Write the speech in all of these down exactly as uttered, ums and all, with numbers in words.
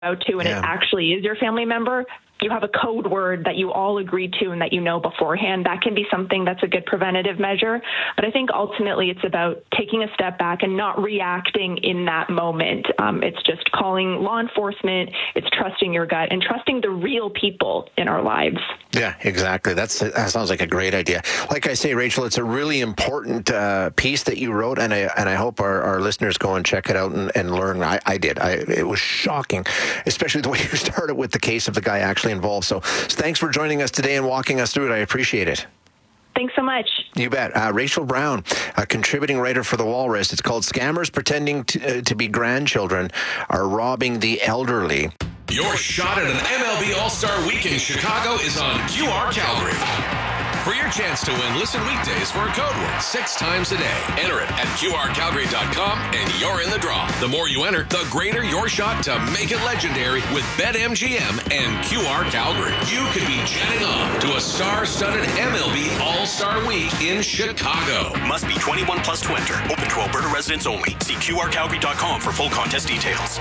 out to and Yeah. it actually is your family member, you have a code word that you all agree to and that you know beforehand. That can be something that's a good preventative measure. But I think ultimately it's about taking a step back and not reacting in that moment. Um, it's just calling law enforcement. It's trusting your gut and trusting the real people in our lives. Yeah, exactly. That's that sounds like a great idea. Like I say, Rachel, it's a really important uh, piece that you wrote, and I and I hope our, our listeners go and check it out and, and learn. I, I did. I, it was shocking, especially the way you started with the case of the guy actually involved. So thanks for joining us today and walking us through it. I appreciate it. Thanks so much. You bet. Uh, Rachel Brown, a contributing writer for The Walrus. It's called Scammers Pretending to, uh, to be Grandchildren Are Robbing the Elderly. Your shot at an M L B All-Star Week in Chicago is on Q R Calgary. For your chance to win, listen weekdays for a code word six times a day. Enter it at Q R Calgary dot com and you're in the draw. The more you enter, the greater your shot to make it legendary with BetMGM and Q R Calgary. You could be jetting off to a star-studded M L B All-Star Week in Chicago. Must be twenty-one plus to enter. Open to Alberta residents only. See Q R Calgary dot com for full contest details.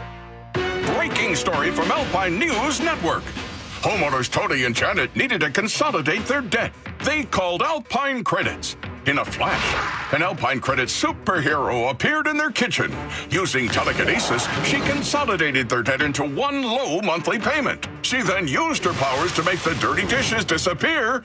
Breaking story from Alpine News Network. Homeowners Tony and Janet needed to consolidate their debt. They called Alpine Credits. In a flash, an Alpine Credits superhero appeared in their kitchen. Using telekinesis, she consolidated their debt into one low monthly payment. She then used her powers to make the dirty dishes disappear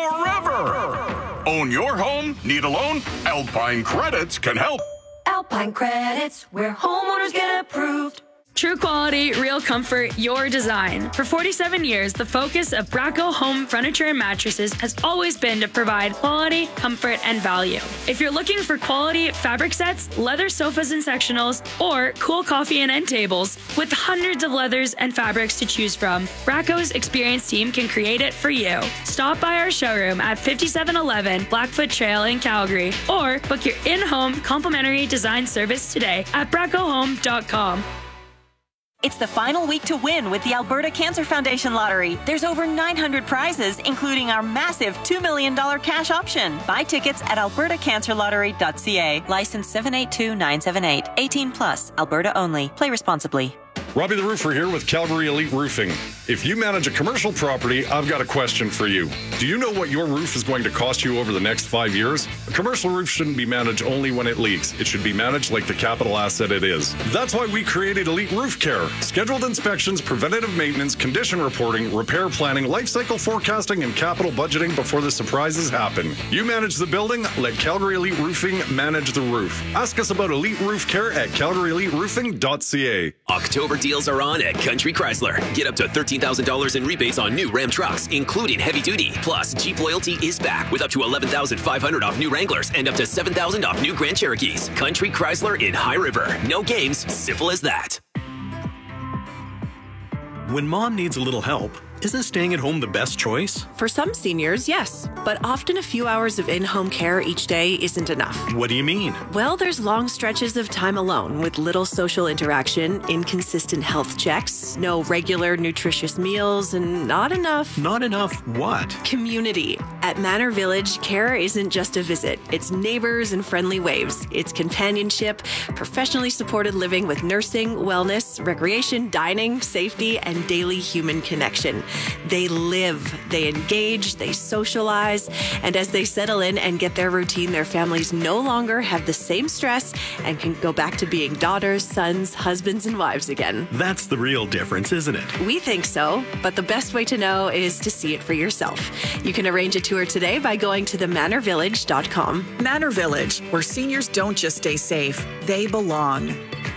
forever. Own your home? Need a loan? Alpine Credits can help. Alpine Credits, where homeowners get approved. True quality, real comfort, your design. For forty-seven years, the focus of Bracco Home Furniture and Mattresses has always been to provide quality, comfort, and value. If you're looking for quality fabric sets, leather sofas and sectionals, or cool coffee and end tables, with hundreds of leathers and fabrics to choose from, Bracco's experienced team can create it for you. Stop by our showroom at fifty-seven eleven Blackfoot Trail in Calgary, or book your in-home complimentary design service today at bracco home dot com. It's the final week to win with the Alberta Cancer Foundation Lottery. There's over nine hundred prizes, including our massive two million dollars cash option. Buy tickets at alberta cancer lottery dot c a. License seven eight two nine seven eight. eighteen plus. Alberta only. Play responsibly. Robbie the Roofer here with Calgary Elite Roofing. If you manage a commercial property, I've got a question for you. Do you know what your roof is going to cost you over the next five years? A commercial roof shouldn't be managed only when it leaks. It should be managed like the capital asset it is. That's why we created Elite Roof Care. Scheduled inspections, preventative maintenance, condition reporting, repair planning, life cycle forecasting, and capital budgeting before the surprises happen. You manage the building, let Calgary Elite Roofing manage the roof. Ask us about Elite Roof Care at calgary elite roofing dot c a. October deals are on at Country Chrysler. Get up to thirteen thousand dollars in rebates on new Ram trucks, including heavy duty. Plus, Jeep Loyalty is back with up to eleven thousand five hundred dollars off new Wranglers and up to seven thousand dollars off new Grand Cherokees. Country Chrysler in High River. No games, simple as that. When mom needs a little help, isn't staying at home the best choice? For some seniors, yes. But often a few hours of in-home care each day isn't enough. What do you mean? Well, there's long stretches of time alone with little social interaction, inconsistent health checks, no regular nutritious meals, and not enough... Not enough what? Community. At Manor Village, care isn't just a visit. It's neighbors and friendly waves. It's companionship, professionally supported living with nursing, wellness, recreation, dining, safety, and daily human connection. They live, they engage, they socialize, and as they settle in and get their routine, their families no longer have the same stress and can go back to being daughters, sons, husbands, and wives again. That's the real difference, isn't it? We think so, but the best way to know is to see it for yourself. You can arrange a tour today by going to the manor village dot com. Manor Village, where seniors don't just stay safe, they belong.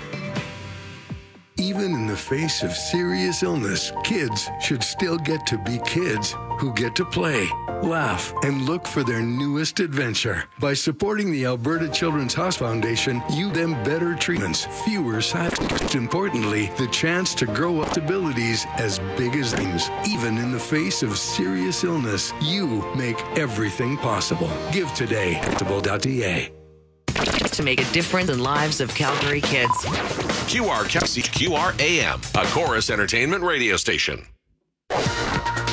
Even in the face of serious illness, kids should still get to be kids who get to play, laugh, and look for their newest adventure. By supporting the Alberta Children's House Foundation, you them better treatments, fewer side effects. Most importantly, the chance to grow up abilities as big as dreams. Even in the face of serious illness, you make everything possible. Give today at actable dot d a. To make a difference in lives of Calgary kids. Q R Q R A M, a Chorus Entertainment radio station.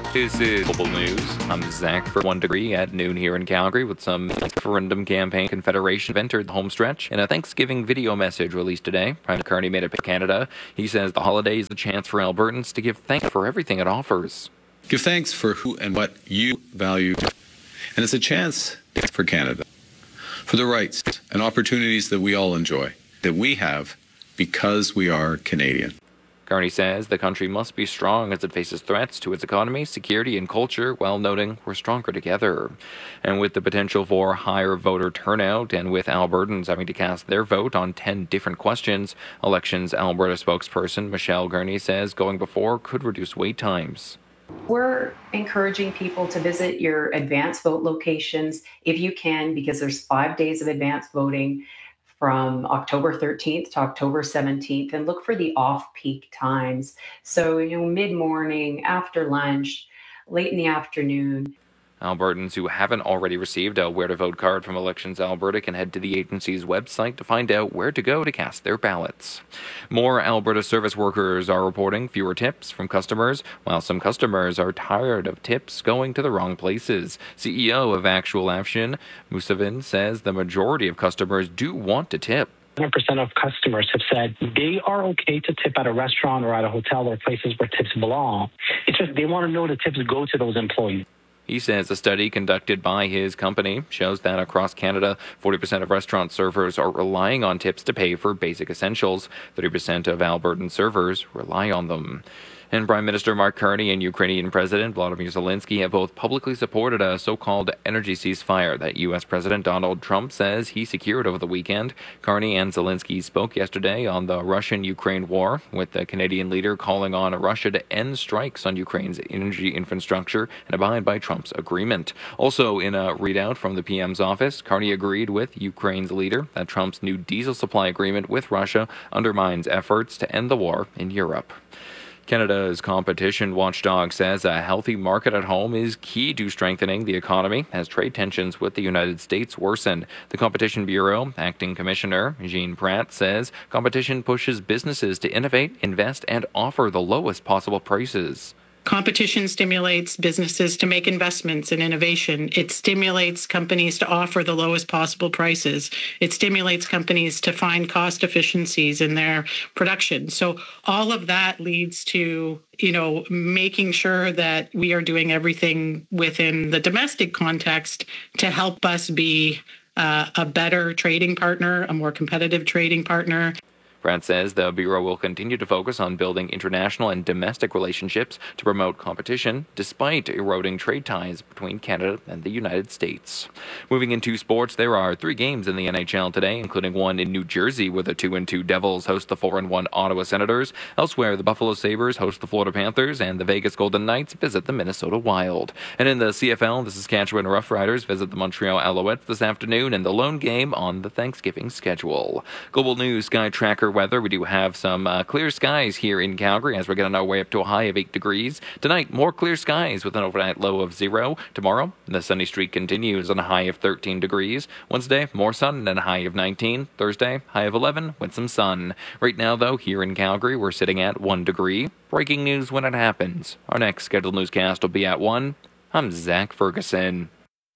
This is Global News. I'm Zach for One Degree at noon here in Calgary with some referendum campaign. Confederation have entered the home stretch. In a Thanksgiving video message released today, Prime Minister Carney made it to Canada. He says the holiday is a chance for Albertans to give thanks for everything it offers. Give thanks for who and what you value. And it's a chance for Canada, for the rights and opportunities that we all enjoy, that we have because we are Canadian. Carney says the country must be strong as it faces threats to its economy, security, and culture, while noting we're stronger together. And with the potential for higher voter turnout, and with Albertans having to cast their vote on ten different questions, Elections Alberta spokesperson Michelle Gurney says going before could reduce wait times. We're encouraging people to visit your advance vote locations if you can, because there's five days of advance voting from October thirteenth to October seventeenth, and look for the off-peak times. So, you know, mid-morning, after lunch, late in the afternoon. Albertans who haven't already received a Where to Vote card from Elections Alberta can head to the agency's website to find out where to go to cast their ballots. More Alberta service workers are reporting fewer tips from customers, while some customers are tired of tips going to the wrong places. C E O of Actual Action, Musavin, says the majority of customers do want to tip. one hundred percent of customers have said they are okay to tip at a restaurant or at a hotel or places where tips belong. It's just they want to know the tips go to those employees. He says a study conducted by his company shows that across Canada, forty percent of restaurant servers are relying on tips to pay for basic essentials. thirty percent of Albertan servers rely on them. And Prime Minister Mark Carney and Ukrainian President Volodymyr Zelensky have both publicly supported a so-called energy ceasefire that U S President Donald Trump says he secured over the weekend. Carney and Zelensky spoke yesterday on the Russian-Ukraine war, with the Canadian leader calling on Russia to end strikes on Ukraine's energy infrastructure and abide by Trump's agreement. Also, in a readout from the P M's office, Carney agreed with Ukraine's leader that Trump's new diesel supply agreement with Russia undermines efforts to end the war in Europe. Canada's competition watchdog says a healthy market at home is key to strengthening the economy as trade tensions with the United States worsen. The Competition Bureau Acting Commissioner Jean Pratt says competition pushes businesses to innovate, invest, and offer the lowest possible prices. Competition stimulates businesses to make investments in innovation. It stimulates companies to offer the lowest possible prices. It stimulates companies to find cost efficiencies in their production. So all of that leads to, you know, making sure that we are doing everything within the domestic context to help us be uh, a better trading partner, a more competitive trading partner. Pratt says the Bureau will continue to focus on building international and domestic relationships to promote competition, despite eroding trade ties between Canada and the United States. Moving into sports, there are three games in the N H L today, including one in New Jersey, where the two and two Devils host the four and one Ottawa Senators. Elsewhere, the Buffalo Sabres host the Florida Panthers, and the Vegas Golden Knights visit the Minnesota Wild. And in the C F L, the Saskatchewan Roughriders visit the Montreal Alouettes this afternoon, and the lone game on the Thanksgiving schedule. Global News Sky Tracker weather. We do have some uh, clear skies here in Calgary as we're getting our way up to a high of eight degrees. Tonight, more clear skies with an overnight low of zero. Tomorrow, the sunny streak continues on a high of thirteen degrees. Wednesday, more sun and a high of nineteen. Thursday, high of eleven with some sun. Right now, though, here in Calgary, we're sitting at one degree. Breaking news when it happens. Our next scheduled newscast will be at one. I'm Zach Ferguson.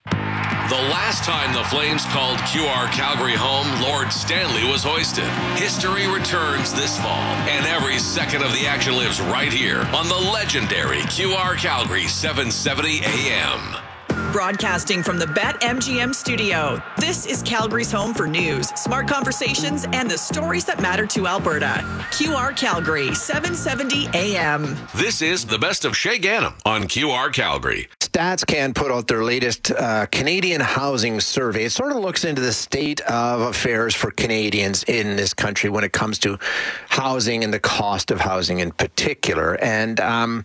The last time the Flames called Q R Calgary home, Lord Stanley was hoisted. History returns this fall, and every second of the action lives right here on the legendary Q R Calgary seven seventy A M. Broadcasting from the BetMGM studio, this is Calgary's home for news, smart conversations, and the stories that matter to Alberta. Q R Calgary, seven seventy A M. This is the best of Shay Ganem on Q R Calgary. StatsCan put out their latest uh, Canadian housing survey. It sort of looks into the state of affairs for Canadians in this country when it comes to housing and the cost of housing in particular. And um,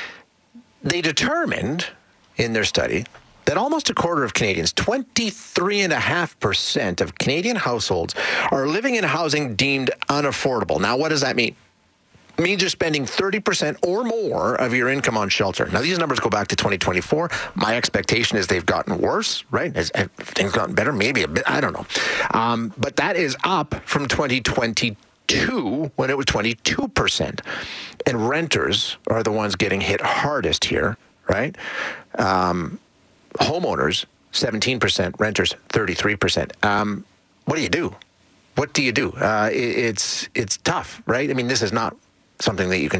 they determined in their study that almost a quarter of Canadians, twenty-three point five percent of Canadian households, are living in housing deemed unaffordable. Now, what does that mean? It means you're spending thirty percent or more of your income on shelter. Now, these numbers go back to twenty twenty-four. My expectation is they've gotten worse, right? Has, have things gotten better? Maybe a bit. I don't know. Um, but that is up from twenty twenty-two when it was twenty-two percent. And renters are the ones getting hit hardest here. right? Um, homeowners, seventeen percent, renters, thirty-three percent. Um, what do you do? What do you do? Uh, it, it's it's tough, right? I mean, this is not something that you can